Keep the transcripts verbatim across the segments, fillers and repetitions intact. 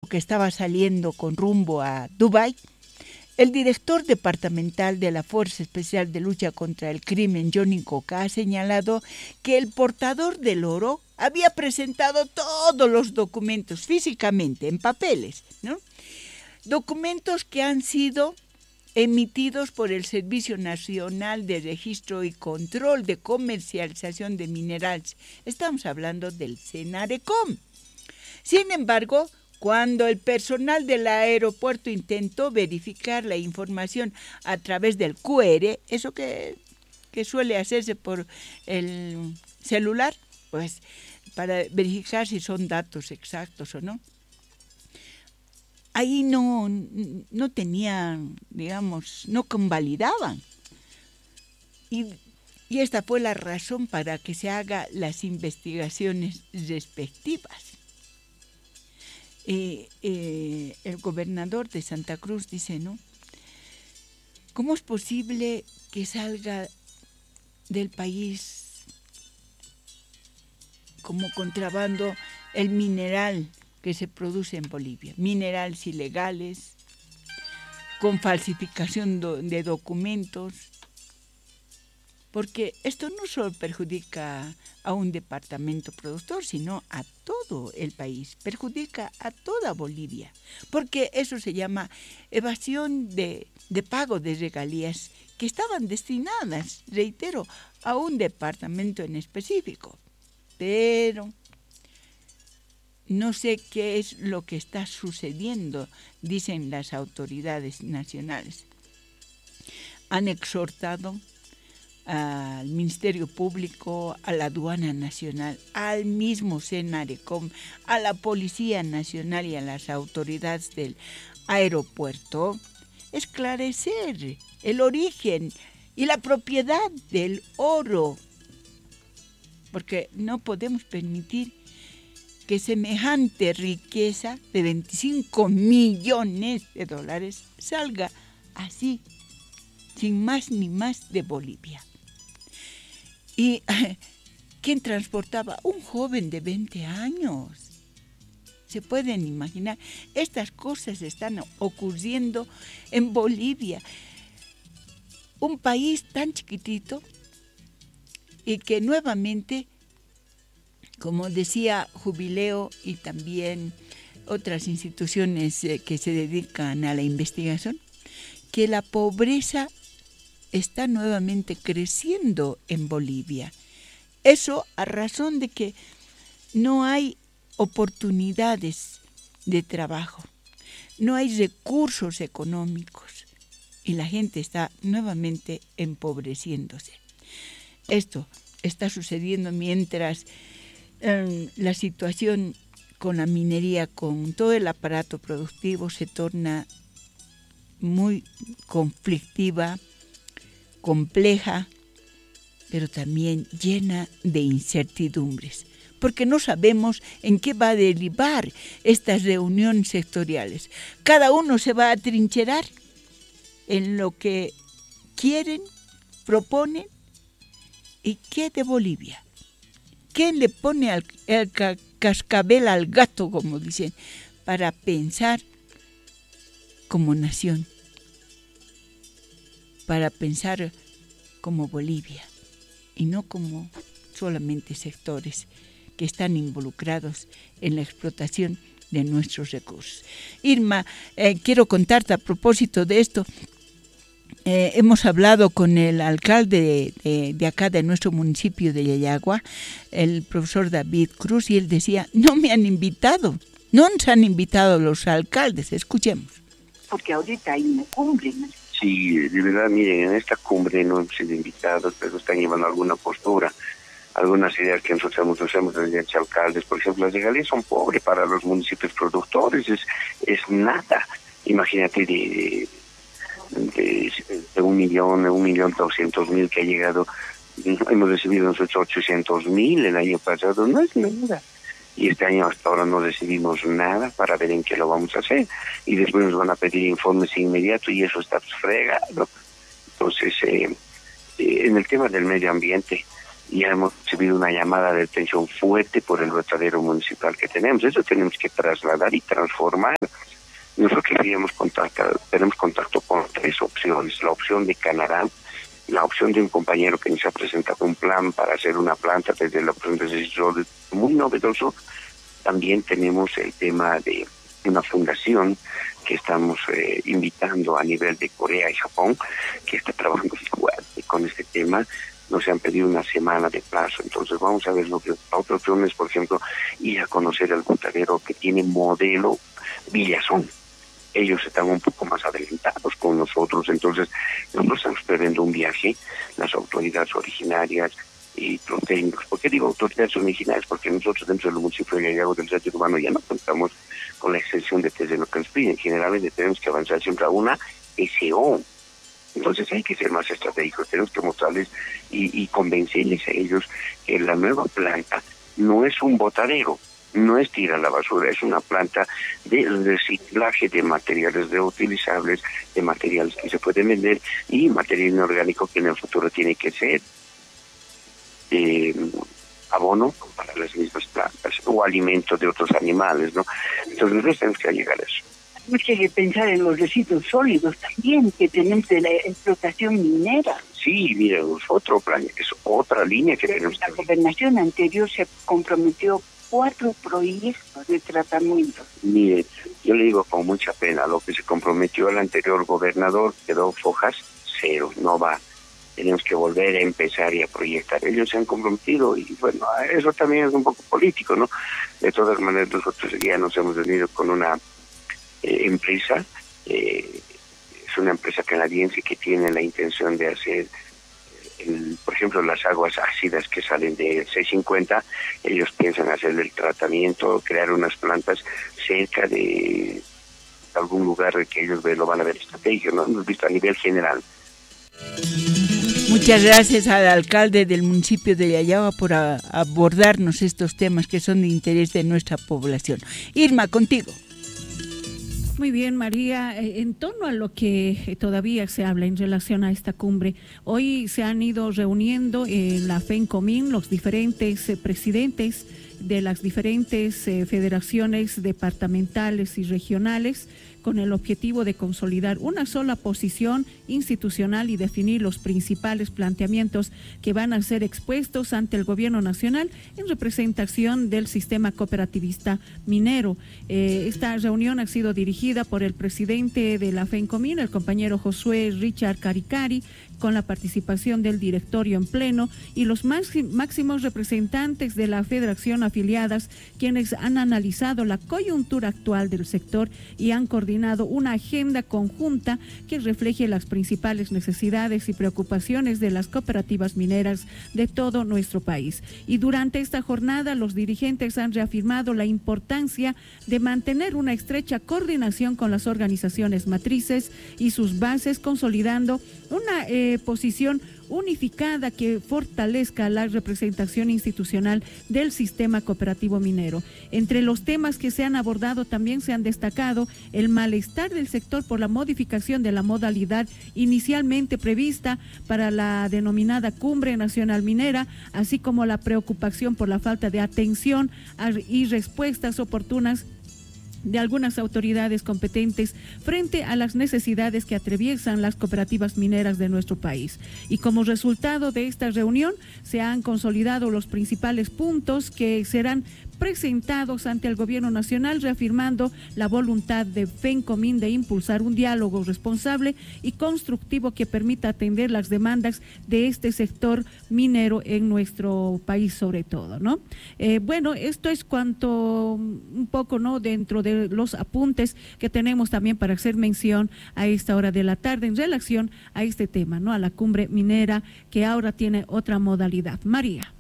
que estaba saliendo con rumbo a Dubái, el director departamental de la Fuerza Especial de Lucha contra el Crimen, Johnny Coca, ha señalado que el portador del oro había presentado todos los documentos físicamente, en papeles, ¿no? Documentos que han sido emitidos por el Servicio Nacional de Registro y Control de Comercialización de Minerales. Estamos hablando del Senarecom. Sin embargo, cuando el personal del aeropuerto intentó verificar la información a través del Q R, eso que, que suele hacerse por el celular, pues para verificar si son datos exactos o no, ahí no, no tenían, digamos, no convalidaban. Y, y esta fue la razón para que se hagan las investigaciones respectivas. Eh, eh, el gobernador de Santa Cruz dice, ¿no? ¿Cómo es posible que salga del país como contrabando el mineral que se produce en Bolivia? Minerales ilegales, con falsificación do, de documentos, porque esto no solo perjudica a un departamento productor, sino a todo el país, perjudica a toda Bolivia, porque eso se llama evasión de, de pago de regalías que estaban destinadas, reitero, a un departamento en específico. Pero no sé qué es lo que está sucediendo, dicen las autoridades nacionales. Han exhortado al Ministerio Público, a la Aduana Nacional, al mismo Senarecom, a la Policía Nacional y a las autoridades del aeropuerto, esclarecer el origen y la propiedad del oro, porque no podemos permitir que semejante riqueza de veinticinco millones de dólares salga así, sin más ni más de Bolivia. ¿Y quién transportaba? Un joven de veinte años. ¿Se pueden imaginar? Estas cosas están ocurriendo en Bolivia, un país tan chiquitito y que nuevamente, como decía Jubileo y también otras instituciones que se dedican a la investigación, que la pobreza está nuevamente creciendo en Bolivia. Eso a razón de que no hay oportunidades de trabajo, no hay recursos económicos y la gente está nuevamente empobreciéndose. Esto está sucediendo mientras eh, la situación con la minería, con todo el aparato productivo, se torna muy conflictiva, compleja, pero también llena de incertidumbres, porque no sabemos en qué va a derivar estas reuniones sectoriales. Cada uno se va a trincherar en lo que quieren, proponen, y qué de Bolivia. ¿Quién le pone al, el cascabel al gato, como dicen, para pensar como nación, para pensar como Bolivia y no como solamente sectores que están involucrados en la explotación de nuestros recursos? Irma, eh, quiero contarte a propósito de esto, eh, hemos hablado con el alcalde de, de, de acá, de nuestro municipio de Yayagua, el profesor David Cruz, y él decía, no me han invitado, no nos han invitado los alcaldes. Escuchemos. Porque ahorita hay una cumbre, ¿no? Sí, de verdad, miren, en esta cumbre no hemos sido invitados, pero están llevando alguna postura, algunas ideas que nosotros hemos, hemos desde alcaldes. Por ejemplo, las regalías son pobres para los municipios productores, es, es nada. Imagínate de, de, de un millón, un millón doscientos mil que ha llegado, hemos recibido nosotros ochocientos mil el año pasado, no es nada. Y este año hasta ahora no recibimos nada para ver en qué lo vamos a hacer. Y después nos van a pedir informes inmediatos y eso está fregado. Entonces, eh, eh, en el tema del medio ambiente, ya hemos recibido una llamada de atención fuerte por el vertedero municipal que tenemos. Eso tenemos que trasladar y transformar. Nosotros queríamos contactar, tenemos contacto con tres opciones. La opción de Canadá, la opción de un compañero que nos ha presentado un plan para hacer una planta desde la opción de desarrollo muy novedoso. También tenemos el tema de una fundación que estamos eh, invitando a nivel de Corea y Japón, que está trabajando fuerte con este tema. Nos han pedido una semana de plazo, entonces vamos a ver lo que la otra opción es, por ejemplo, ir a conocer el botadero que tiene modelo Villazón. Ellos están un poco más adelantados con nosotros, entonces nosotros estamos previendo un viaje, las autoridades originarias y los técnicos. ¿Por qué digo autoridades originarias? Porque nosotros dentro del municipio de Yayago del Centro Urbano ya no contamos con la extensión de terreno que nos piden. Generalmente tenemos que avanzar siempre a una S O. Entonces hay que ser más estratégicos, tenemos que mostrarles y, y convencerles a ellos que la nueva planta no es un botadero, no es tirar la basura, es una planta de reciclaje de materiales reutilizables, de materiales que se pueden vender y material inorgánico que en el futuro tiene que ser eh, abono para las mismas plantas o alimento de otros animales, ¿no? Entonces nosotros tenemos que llegar a eso. Tenemos que pensar en los residuos sólidos también que tenemos de la explotación minera. Sí, mira, es otro plan, es otra línea que tenemos. La gobernación anterior se comprometió cuatro proyectos de tratamiento. Mire, yo le digo con mucha pena, lo que se comprometió el anterior gobernador quedó fojas cero, no va. Tenemos que volver a empezar y a proyectar. Ellos se han comprometido y bueno, eso también es un poco político, ¿no? De todas maneras, nosotros ya nos hemos venido con una eh, empresa, eh, es una empresa canadiense que tiene la intención de hacer, el, por ejemplo, las aguas ácidas que salen de C cincuenta, ellos piensan hacer el tratamiento, crear unas plantas cerca de algún lugar que ellos lo van a ver estratégico, ¿no? Hemos visto a nivel general. Muchas gracias al alcalde del municipio de Yayagua por a, abordarnos estos temas que son de interés de nuestra población. Irma, contigo. Muy bien, María. En torno a lo que todavía se habla en relación a esta cumbre, hoy se han ido reuniendo en la FENCOMIN los diferentes eh, presidentes de las diferentes eh, federaciones departamentales y regionales con el objetivo de consolidar una sola posición institucional y definir los principales planteamientos que van a ser expuestos ante el gobierno nacional en representación del sistema cooperativista minero. Eh, esta reunión ha sido dirigida por el presidente de la FENCOMIN, el compañero Josué Richard Caricari, con la participación del directorio en pleno y los máximos representantes de la federación afiliadas, quienes han analizado la coyuntura actual del sector y han coordinado una agenda conjunta que refleje las principales necesidades y preocupaciones de las cooperativas mineras de todo nuestro país. Y durante esta jornada, los dirigentes han reafirmado la importancia de mantener una estrecha coordinación con las organizaciones matrices y sus bases, consolidando una eh, posición unificada que fortalezca la representación institucional del sistema cooperativo minero. Entre los temas que se han abordado también se han destacado el malestar del sector por la modificación de la modalidad inicialmente prevista para la denominada Cumbre Nacional Minera, así como la preocupación por la falta de atención y respuestas oportunas de algunas autoridades competentes frente a las necesidades que atraviesan las cooperativas mineras de nuestro país. Y como resultado de esta reunión se han consolidado los principales puntos que serán presentados ante el gobierno nacional, reafirmando la voluntad de FENCOMIN de impulsar un diálogo responsable y constructivo que permita atender las demandas de este sector minero en nuestro país sobre todo, ¿no? Eh, bueno, esto es cuanto un poco, ¿no?, dentro de los apuntes que tenemos también para hacer mención a esta hora de la tarde en relación a este tema, ¿no?, a la cumbre minera que ahora tiene otra modalidad. María.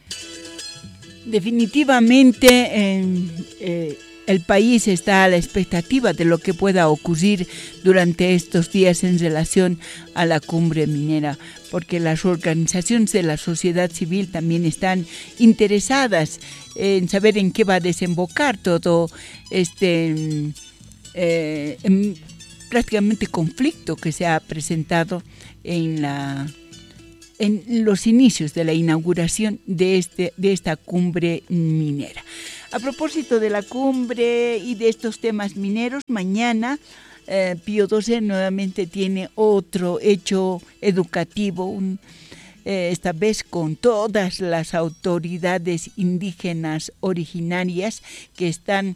Definitivamente eh, eh, el país está a la expectativa de lo que pueda ocurrir durante estos días en relación a la cumbre minera, porque las organizaciones de la sociedad civil también están interesadas en saber en qué va a desembocar todo este eh, prácticamente conflicto que se ha presentado en la en los inicios de la inauguración de, este, de esta cumbre minera. A propósito de la cumbre y de estos temas mineros, mañana eh, Pío doce nuevamente tiene otro hecho educativo, un, eh, esta vez con todas las autoridades indígenas originarias que están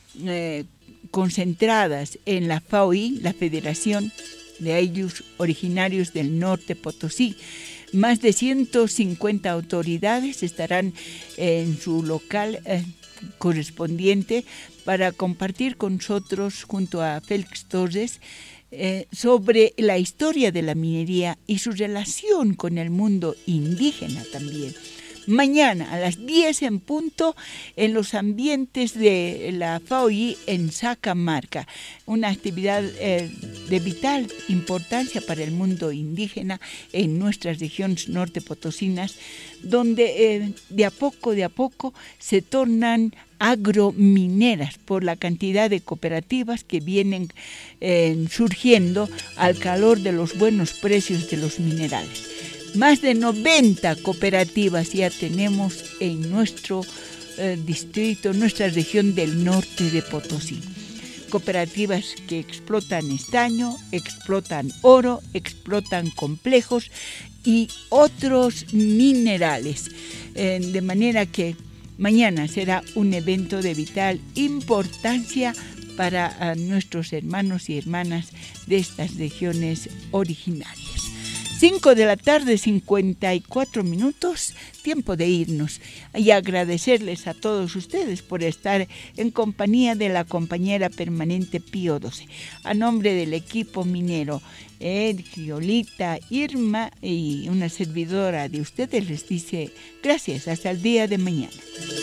eh, concentradas en la F A O I, la Federación de Ayllus Originarios del Norte Potosí. Más de ciento cincuenta autoridades estarán en su local eh, correspondiente para compartir con nosotros, junto a Félix Torres, eh, sobre la historia de la minería y su relación con el mundo indígena también. Mañana a las diez en punto en los ambientes de la F A O I en Sacamarca, una actividad eh, de vital importancia para el mundo indígena en nuestras regiones norte potosinas, donde eh, de a poco, de a poco se tornan agromineras por la cantidad de cooperativas que vienen eh, surgiendo al calor de los buenos precios de los minerales. Más de noventa cooperativas ya tenemos en nuestro eh, distrito, nuestra región del norte de Potosí. Cooperativas que explotan estaño, explotan oro, explotan complejos y otros minerales. Eh, de manera que mañana será un evento de vital importancia para uh, nuestros hermanos y hermanas de estas regiones originarias. cinco de la tarde, cincuenta y cuatro minutos, tiempo de irnos y agradecerles a todos ustedes por estar en compañía de la compañera permanente Pío doce. A nombre del equipo minero, Ed, Giolita, Irma y una servidora de ustedes les dice gracias, hasta el día de mañana.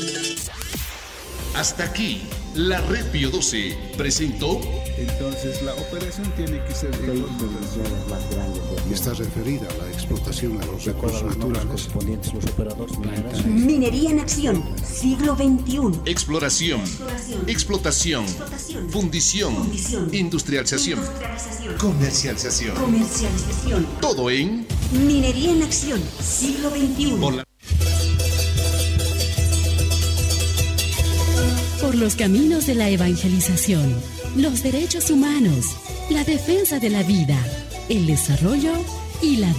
Hasta aquí, la Red Pío doce presentó. Entonces la operación tiene que ser de está referida a la explotación a los recursos naturales. Minería en acción, siglo veintiuno. Exploración, Exploración. Explotación, Explotación. Fundición, Fundición. Industrialización, Industrialización. Comercialización. Comercialización. Todo en Minería en acción, siglo veintiuno. Por, la... Por los caminos de la evangelización, los derechos humanos, la defensa de la vida, el desarrollo y la